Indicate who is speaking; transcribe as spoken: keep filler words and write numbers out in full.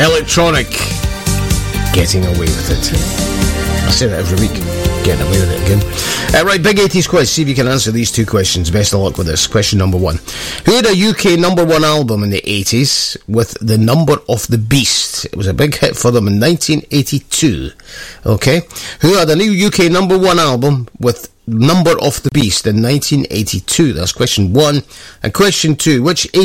Speaker 1: Electronic. Getting away with it. I say that every week. Getting away with it again. Uh, right, big eighties quiz. See if you can answer these two questions. Best of luck with this. Question number one. Who had a U K number one album in the eighties with The Number of the Beast? It was a big hit for them in nineteen eighty-two. Okay. Who had a new U K number one album with Number of the Beast in nineteen eighty-two? That's question one. And question two. Which